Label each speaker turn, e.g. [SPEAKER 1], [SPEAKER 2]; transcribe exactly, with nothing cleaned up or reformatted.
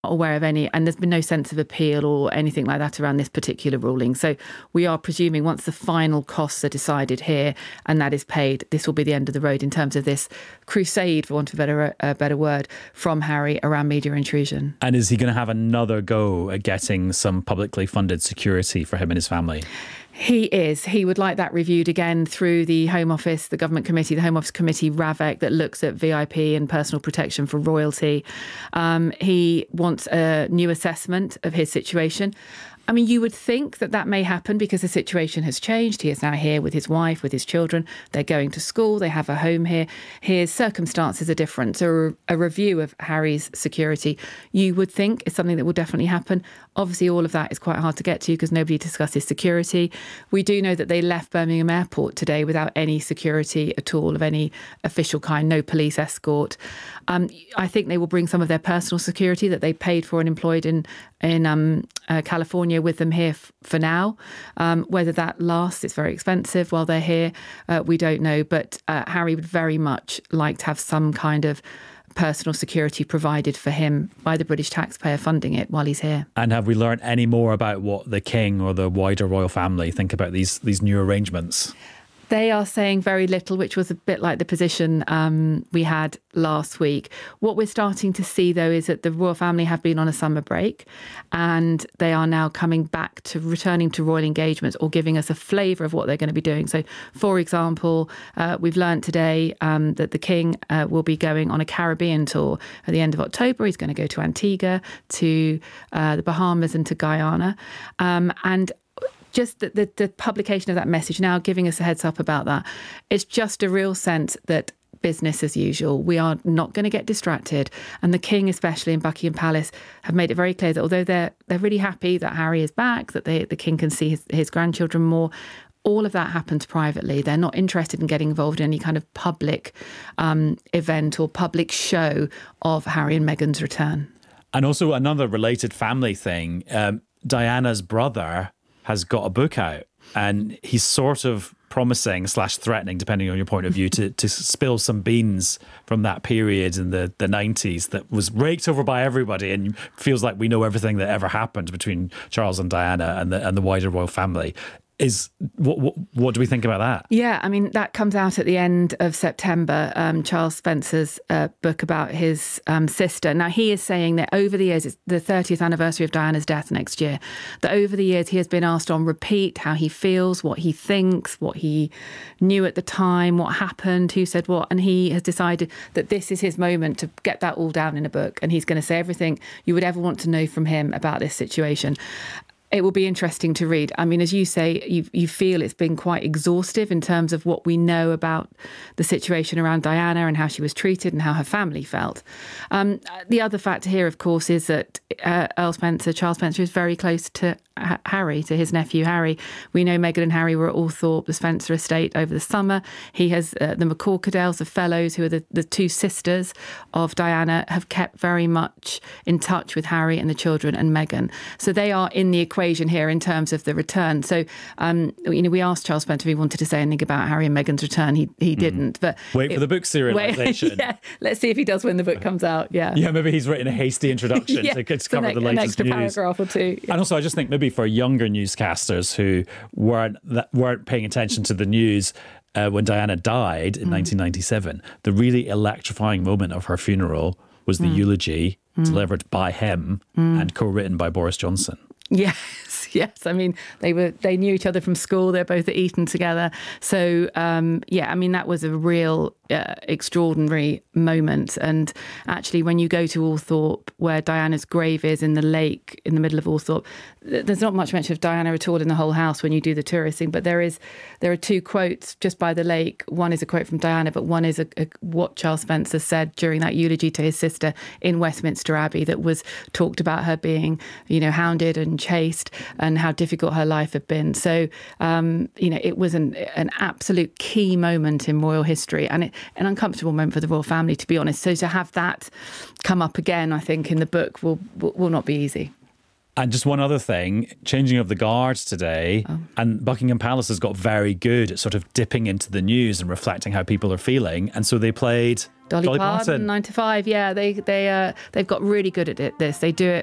[SPEAKER 1] aware of any, and there's been no sense of appeal or anything like that around this particular ruling. So we are presuming once the final costs are decided here and that is paid, this will be the end of the road in terms of this crusade, for want of a better, a better word, from Harry around media intrusion.
[SPEAKER 2] And is he going to have another go at getting some publicly funded security for him and his family?
[SPEAKER 1] He is. He would like that reviewed again through the Home Office, the Government Committee, the Home Office Committee, RAVEC, that looks at V I P and personal protection for royalty. Um, he wants a new assessment of his situation. I mean, you would think that that may happen because the situation has changed. He is now here with his wife, with his children. They're going to school. They have a home here. His circumstances are different. So a review of Harry's security, you would think, is something that will definitely happen. Obviously, all of that is quite hard to get to because nobody discusses security. We do know that they left Birmingham Airport today without any security at all of any official kind, no police escort. Um, I think they will bring some of their personal security that they paid for and employed in, in um, uh, California with them here f- for now. Um, whether that lasts, it's very expensive while they're here, uh, we don't know. But uh, Harry would very much like to have some kind of personal security provided for him by the British taxpayer funding it while he's here.
[SPEAKER 2] And have we learned any more about what the King or the wider royal family think about these these new arrangements?
[SPEAKER 1] They are saying very little, which was a bit like the position um, we had last week. What we're starting to see, though, is that the royal family have been on a summer break and they are now coming back to returning to royal engagements or giving us a flavour of what they're going to be doing. So, for example, uh, we've learnt today um, that the King uh, will be going on a Caribbean tour at the end of October. He's going to go to Antigua, to uh, the Bahamas and to Guyana. Um, and Just the, the, the publication of that message now giving us a heads up about that. It's just a real sense that business as usual. We are not going to get distracted. And the King, especially in Buckingham Palace, have made it very clear that although they're they're really happy that Harry is back, that they, the King can see his, his grandchildren more, all of that happens privately. They're not interested in getting involved in any kind of public um, event or public show of Harry and Meghan's return.
[SPEAKER 2] And also another related family thing, um, Diana's brother has got a book out and he's sort of promising slash threatening, depending on your point of view, to, to spill some beans from that period in the, the nineties that was raked over by everybody and feels like we know everything that ever happened between Charles and Diana and the, and the wider royal family. Is what, what what do we think about that?
[SPEAKER 1] Yeah, I mean, that comes out at the end of September, um, Charles Spencer's uh, book about his um, sister. Now, he is saying that over the years, it's the thirtieth anniversary of Diana's death next year, that over the years he has been asked on repeat how he feels, what he thinks, what he knew at the time, what happened, who said what, and he has decided that this is his moment to get that all down in a book, and he's going to say everything you would ever want to know from him about this situation. It will be interesting to read. I mean, as you say, you, you feel it's been quite exhaustive in terms of what we know about the situation around Diana and how she was treated and how her family felt. Um, the other factor here, of course, is that uh, Earl Spencer, Charles Spencer, is very close to H- Harry, to his nephew Harry. We know Meghan and Harry were at Althorpe, the Spencer estate, over the summer. He has uh, the McCorquodales, the Fellows, who are the, the two sisters of Diana, have kept very much in touch with Harry and the children and Meghan. So they are in the equation here in terms of the return. So, um, you know, we asked Charles Spencer if he wanted to say anything about Harry and Meghan's return. He he didn't. But
[SPEAKER 2] wait
[SPEAKER 1] it,
[SPEAKER 2] for the book serialization.
[SPEAKER 1] Yeah, let's see if he does when the book comes out. Yeah,
[SPEAKER 2] yeah. Maybe he's written a hasty introduction
[SPEAKER 1] yeah,
[SPEAKER 2] to, to cover
[SPEAKER 1] an,
[SPEAKER 2] the latest
[SPEAKER 1] an extra
[SPEAKER 2] news.
[SPEAKER 1] paragraph or two. Yeah.
[SPEAKER 2] And also, I just think maybe for younger newscasters who weren't that weren't paying attention to the news uh, when Diana died in mm. nineteen ninety-seven, the really electrifying moment of her funeral was the mm. eulogy mm. delivered by him mm. and co-written by Boris Johnson.
[SPEAKER 1] Yes, yes. I mean, they were they knew each other from school. They're both at Eton together. So, um, yeah, I mean, that was a real uh, extraordinary moment. And actually, when you go to Althorpe, where Diana's grave is in the lake in the middle of Althorpe, th- there's not much mention of Diana at all in the whole house when you do the touristing. But there is, there are two quotes just by the lake. One is a quote from Diana, but one is a, a, what Charles Spencer said during that eulogy to his sister in Westminster Abbey that was talked about her being, you know, hounded and chased and how difficult her life had been. So, um, you know, it was an an absolute key moment in royal history and it, an uncomfortable moment for the royal family, to be honest. So to have that come up again, I think, in the book will will, will not be easy.
[SPEAKER 2] And just one other thing, changing of the guards today, oh. and Buckingham Palace has got very good at sort of dipping into the news and reflecting how people are feeling. And so they played
[SPEAKER 1] Dolly,
[SPEAKER 2] Dolly
[SPEAKER 1] Parton,
[SPEAKER 2] Parton.
[SPEAKER 1] nine to five. Yeah, they, they, uh, they've got really good at it, this. They do it